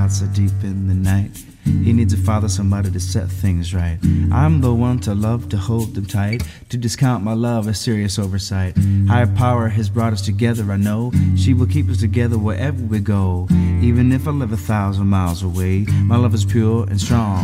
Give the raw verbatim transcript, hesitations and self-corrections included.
hearts are deep in the night. He needs a father, somebody to set things right. I'm the one to love, to hold them tight. To discount my love is serious oversight. Higher power has brought us together, I know. She will keep us together wherever we go. Even if I live a thousand miles away, my love is pure and strong.